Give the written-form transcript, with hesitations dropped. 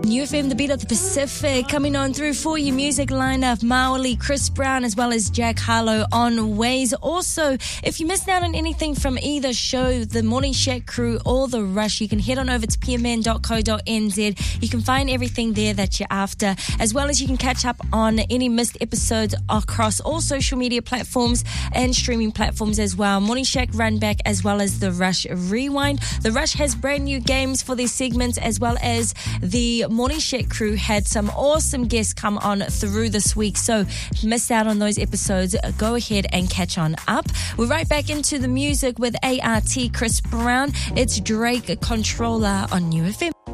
UFM, the beat of the Pacific, coming on through for your music lineup. Maoli, Chris Brown, as well as Jack Harlow on Ways. Also, if you missed out on anything from either show, the Morning Shack crew or The Rush, you can head on over to pmn.co.nz. You can find everything there that you're after, as well as you can catch up on any missed episodes across all social media platforms and streaming platforms as well. Morning Shack Run Back, as well as The Rush Rewind. The Rush has brand new games for their segments, as well as the Morning Shack crew had some awesome guests come on through this week. So if you missed out on those episodes, go ahead and catch on up. We're right back into the music with ART, Chris Brown. It's Drake, Controller on UFM.